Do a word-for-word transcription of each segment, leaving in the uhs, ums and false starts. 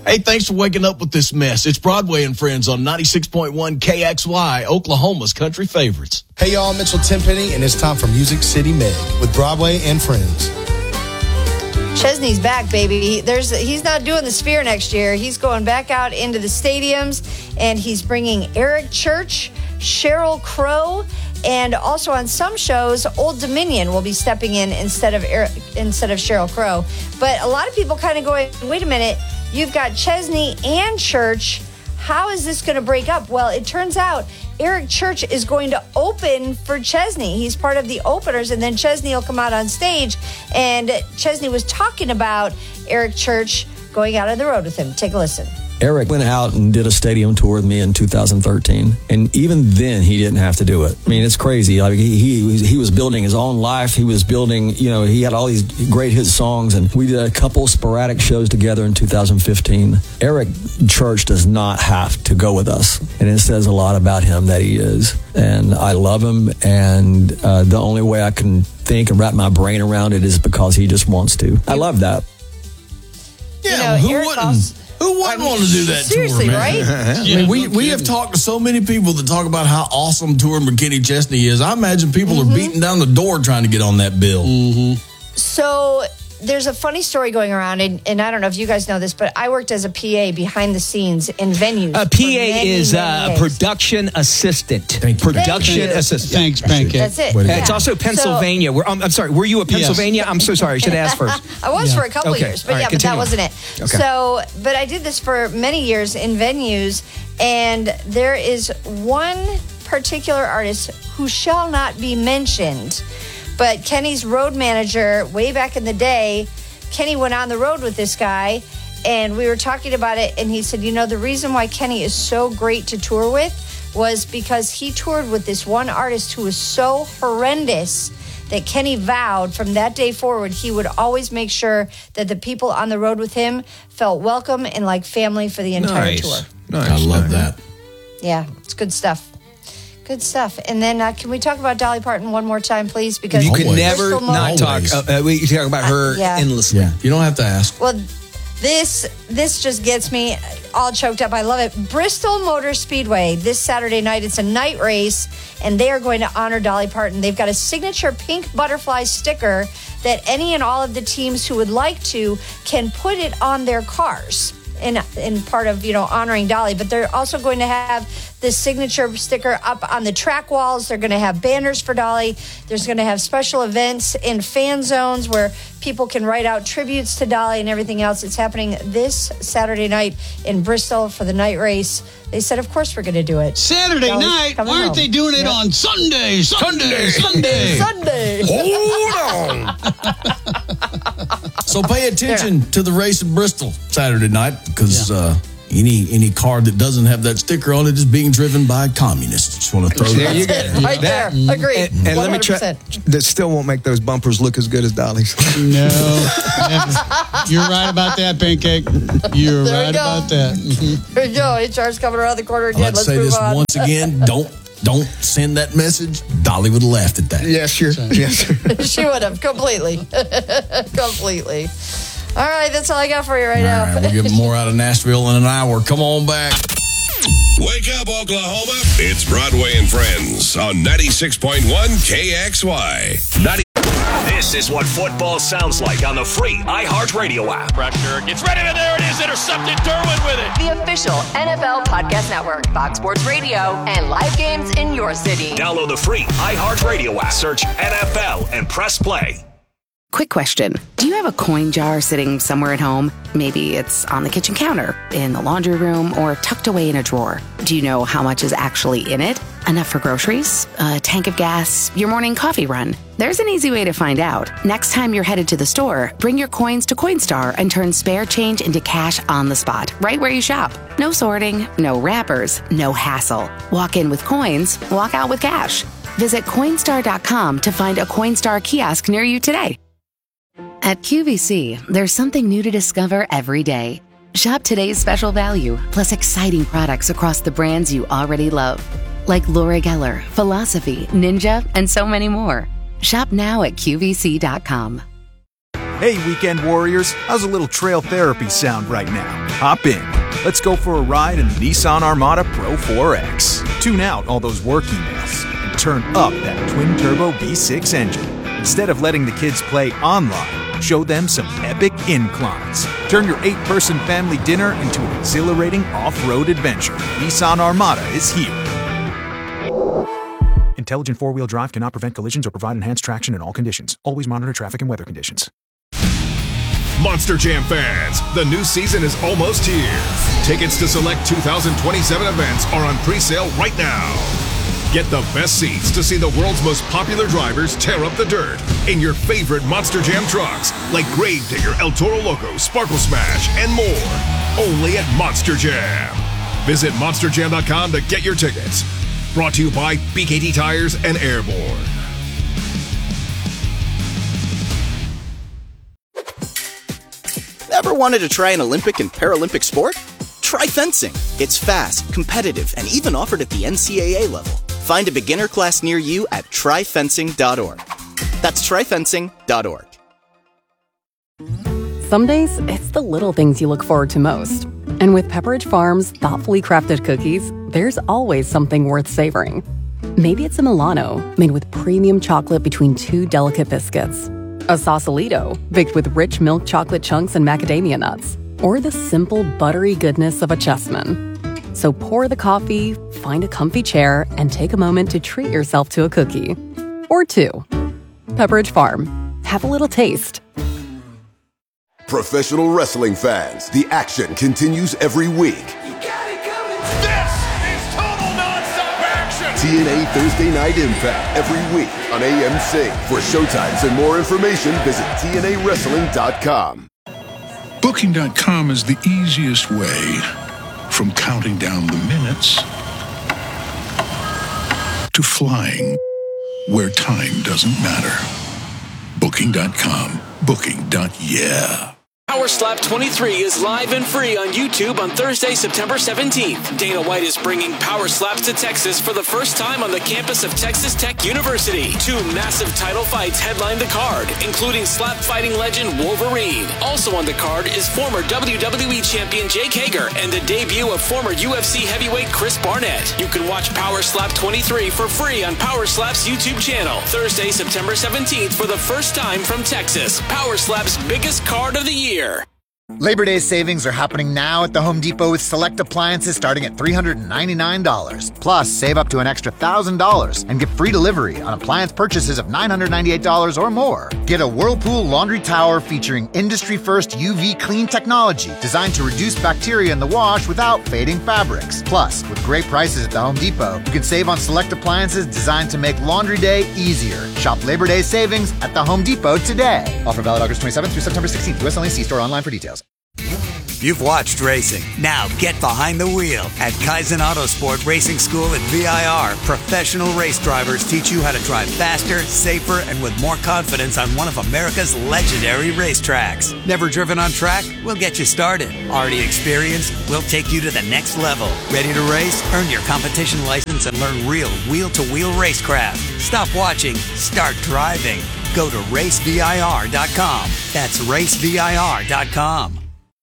Hey, thanks for waking up with this mess. It's Broadway and Friends on ninety-six point one K X Y, Oklahoma's country favorites. Hey, y'all, Mitchell Tenpenny, and it's time for Music City Meg with Broadway and Friends. Chesney's back, baby. There's he's not doing the Sphere next year. He's going back out into the stadiums, and he's bringing Eric Church, Sheryl Crow, and also on some shows, Old Dominion will be stepping in instead of Eric, instead of Sheryl Crow. But a lot of people kind of going, wait a minute, you've got Chesney and Church. How is this going to break up? Well, it turns out Eric Church is going to open for Chesney. He's part of the openers, and then Chesney will come out on stage. And Chesney was talking about Eric Church going out on the road with him. Take a listen. Eric went out and did a stadium tour with me in two thousand thirteen, and even then he didn't have to do it. I mean, it's crazy. Like he he was, he was building his own life. He was building, you know, he had all these great hit songs, and we did a couple sporadic shows together in two thousand fifteen. Eric Church does not have to go with us, and it says a lot about him that he is. And I love him, and uh, the only way I can think and wrap my brain around it is because he just wants to. I love that. Yeah, You know, who Eric wouldn't? also- Who wouldn't I mean, want to do that seriously, tour, man? right? I mean, we, we have talked to so many people that talk about how awesome tour McKinney Chesney is. I imagine people Mm-hmm. are beating down the door trying to get on that bill. Mm-hmm. So there's a funny story going around, and, and I don't know if you guys know this, but I worked as a P A behind the scenes in venues. A for P A many, is many uh, a years. production assistant. Thank you. Production Thank you. assistant. Thanks, Pancake. That's it. Way to Uh, go. It's Yeah. also Pennsylvania. We're, um, I'm sorry, were you a Pennsylvania? I'm so sorry. I should ask first. I was Yeah. for a couple Okay. years, but All right, yeah, but that continue. wasn't it. Okay. So, but I did this for many years in venues, and there is one particular artist who shall not be mentioned, but Kenny's road manager, way back in the day, Kenny went on the road with this guy, and we were talking about it, and he said, you know, the reason why Kenny is so great to tour with was because he toured with this one artist who was so horrendous that Kenny vowed from that day forward he would always make sure that the people on the road with him felt welcome and like family for the entire Nice. tour. Nice. I love that. Yeah, it's good stuff. Good stuff. And then uh, can we talk about Dolly Parton one more time, please? Because You can Always. never Bristol not Motor- talk. Uh, uh, we talk about her Uh, yeah. endlessly. Yeah, you don't have to ask. Well, this this just gets me all choked up. I love it. Bristol Motor Speedway this Saturday night. It's a night race, and they are going to honor Dolly Parton. They've got a signature pink butterfly sticker that any and all of the teams who would like to can put it on their cars. In, in part of, you know, honoring Dolly, but they're also going to have the signature sticker up on the track walls. They're going to have banners for Dolly. There's going to have special events in fan zones where people can write out tributes to Dolly and everything else. It's happening this Saturday night in Bristol for the night race. They said, of course, we're going to do it. Saturday Dolly's night? coming Why aren't home. they doing it Yep. on Sunday? Sunday, Sunday. Sunday. Hold on. So pay attention to the race in Bristol Saturday night, because Yeah. uh, any any car that doesn't have that sticker on it is being driven by communists. Just want to throw There that. you go. Right there. Agreed. And, and let me try. one hundred percent. That still won't make those bumpers look as good as Dolly's. No. You're right about that, Pancake. You're There you right go. about that. Mhm. There you go. H R's coming around the corner I'd again. like to Let's say move this on. once again. Don't don't send that message. Dolly would have laughed at that. Yes, sure. Yes, sir. She would have completely, completely. All right, that's all I got for you right All now. right, we'll get more out of Nashville in an hour. Come on back. Wake up, Oklahoma. It's Broadway and Friends on ninety-six point one K X Y. ninety- This is what football sounds like on the free iHeartRadio app. Pressure gets ready, and there it is. Intercepted. Derwin with it. The official N F L Podcast Network, Fox Sports Radio, and live games in your city. Download the free iHeartRadio app. Search N F L and press play. Quick question. Do you have a coin jar sitting somewhere at home? Maybe it's on the kitchen counter, in the laundry room, or tucked away in a drawer. Do you know how much is actually in it? Enough for groceries? A tank of gas? Your morning coffee run? There's an easy way to find out. Next time you're headed to the store, bring your coins to Coinstar and turn spare change into cash on the spot, right where you shop. No sorting, no wrappers, no hassle. Walk in with coins, walk out with cash. Visit Coinstar dot com to find a Coinstar kiosk near you today. At Q V C, there's something new to discover every day. Shop today's special value, plus exciting products across the brands you already love, like Laura Geller, Philosophy, Ninja, and so many more. Shop now at Q V C dot com. Hey, weekend warriors, how's a little trail therapy sound right now? Hop in. Let's go for a ride in the Nissan Armada Pro four X. Tune out all those work emails and turn up that twin-turbo V six engine. Instead of letting the kids play online, show them some epic inclines. Turn your eight-person family dinner into an exhilarating off-road adventure. Nissan Armada is here. Intelligent four-wheel drive cannot prevent collisions or provide enhanced traction in all conditions. Always monitor traffic and weather conditions. Monster Jam fans, the new season is almost here. Tickets to select two thousand twenty-seven events are on pre-sale right now. Get the best seats to see the world's most popular drivers tear up the dirt in your favorite Monster Jam trucks like Gravedigger, El Toro Loco, Sparkle Smash, and more. Only at Monster Jam. Visit monster jam dot com to get your tickets. Brought to you by B K T Tires and Airborne. Ever wanted to try an Olympic and Paralympic sport? Try fencing. It's fast, competitive, and even offered at the N C double A level. Find a beginner class near you at try fencing dot org. That's try fencing dot org. Some days, it's the little things you look forward to most. And with Pepperidge Farm's thoughtfully crafted cookies, there's always something worth savoring. Maybe it's a Milano, made with premium chocolate between two delicate biscuits. A Sausalito, baked with rich milk chocolate chunks and macadamia nuts. Or the simple, buttery goodness of a Chessman. So pour the coffee, find a comfy chair, and take a moment to treat yourself to a cookie. Or two. Pepperidge Farm. Have a little taste. Professional wrestling fans, the action continues every week. This is total nonstop action. T N A Thursday Night Impact every week on A M C. For showtimes and more information, visit T N A wrestling dot com. Booking dot com is the easiest way from counting down the minutes to flying where time doesn't matter. Booking dot com. Booking. Yeah. Power Slap twenty-three is live and free on YouTube on Thursday, September seventeenth. Dana White is bringing Power Slaps to Texas for the first time on the campus of Texas Tech University. Two massive title fights headline the card, including slap fighting legend Wolverine. Also on the card is former W W E champion Jake Hager and the debut of former U F C heavyweight Chris Barnett. You can watch Power Slap twenty-three for free on Power Slap's YouTube channel. Thursday, September seventeenth for the first time from Texas. Power Slap's biggest card of the year. Labor Day savings are happening now at the Home Depot with select appliances starting at three hundred ninety-nine dollars. Plus, save up to an extra one thousand dollars and get free delivery on appliance purchases of nine hundred ninety-eight dollars or more. Get a Whirlpool laundry tower featuring industry-first U V clean technology designed to reduce bacteria in the wash without fading fabrics. Plus, with great prices at the Home Depot, you can save on select appliances designed to make laundry day easier. Shop Labor Day savings at the Home Depot today. Offer valid August twenty-seventh through September sixteenth. U S only. See store online for details. You've watched racing. Now get behind the wheel at Kaizen Autosport Racing School at V I R. Professional race drivers teach you how to drive faster, safer, and with more confidence on one of America's legendary racetracks. Never driven on track? We'll get you started. Already experienced? We'll take you to the next level. Ready to race? Earn your competition license and learn real wheel-to-wheel racecraft. Stop watching. Start driving. Go to race V I R dot com. That's race V I R dot com.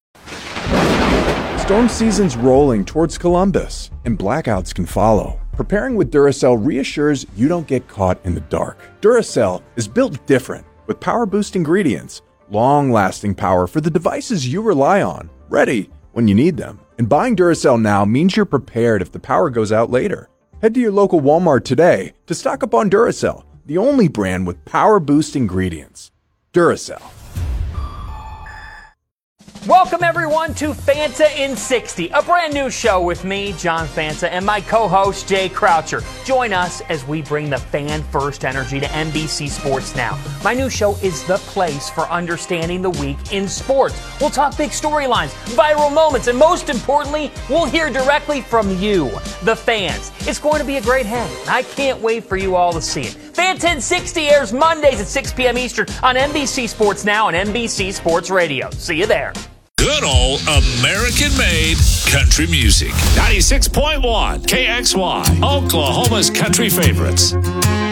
Storm season's rolling towards Columbus, and blackouts can follow. Preparing with Duracell reassures you don't get caught in the dark. Duracell is built different, with power-boost ingredients, long-lasting power for the devices you rely on, ready when you need them. And buying Duracell now means you're prepared if the power goes out later. Head to your local Walmart today to stock up on Duracell, the only brand with power-boost ingredients. Duracell. Welcome, everyone, to Fanta in sixty, a brand new show with me, John Fanta, and my co-host, Jay Croucher. Join us as we bring the fan-first energy to N B C Sports Now. My new show is the place for understanding the week in sports. We'll talk big storylines, viral moments, and most importantly, we'll hear directly from you, the fans. It's going to be a great hang. I can't wait for you all to see it. Fanta in sixty airs Mondays at six p.m. Eastern on N B C Sports Now and N B C Sports Radio. See you there. Good old American-made country music. ninety-six point one K X Y, Oklahoma's country favorites.